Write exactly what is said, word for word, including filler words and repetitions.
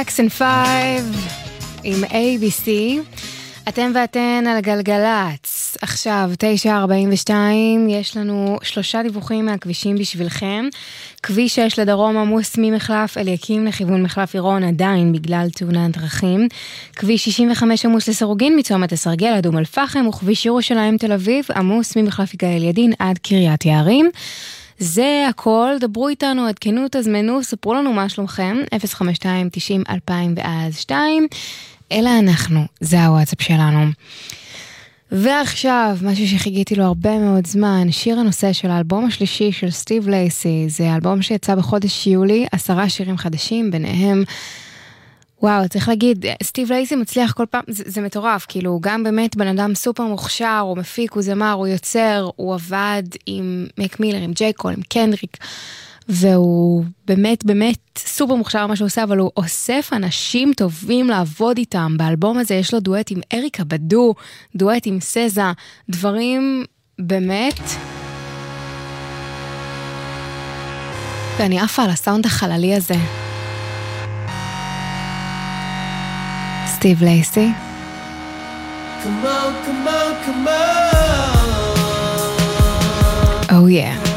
Jackson five עם A B C. אתם ואתן על גלגלץ. עכשיו תשע ארבעים ושתיים, יש לנו שלושה דיווחים מהכבישים בשבילכם. כביש שש לדרום עמוס ממחלף אליקים לכיוון מחלף עירון עדיין בגלל תאונת דרכים. כביש שישים וחמש עמוס לסרוגין מצומת הסרגל עד אום אל-פחם, וכביש ירושלים תל אביב עמוס ממחלף יגאל ידין עד קריית יערים. זה הכל, דברו איתנו, עדכנו, תזמנו, ספרו לנו מה שלומכם, אפס חמש שתיים תשעים אלפיים ואז שתיים, אלא אנחנו, זה הוואטסאפ שלנו. ועכשיו, משהו שחיגיתי לו הרבה מאוד זמן, שיר הנושא של האלבום השלישי של סטיב לייסי, זה אלבום שיצא בחודש יולי, עשרה שירים חדשים, ביניהם, וואו, צריך להגיד, סטיב לייסי מצליח כל פעם, זה, זה מטורף, כאילו, גם באמת בן אדם סופר מוכשר, הוא מפיק, הוא זמר, הוא יוצר, הוא עבד עם מק מילר, עם ג'יי קול, עם קנדריק, והוא באמת, באמת סופר מוכשר מה שהוא עושה, אבל הוא אוסף אנשים טובים לעבוד איתם. באלבום הזה יש לו דואט עם אריקה בדו, דואט עם סזה, דברים באמת. ואני עפה על הסאונד החללי הזה. סטיב לייסי. Come on, come on, come on. Oh yeah.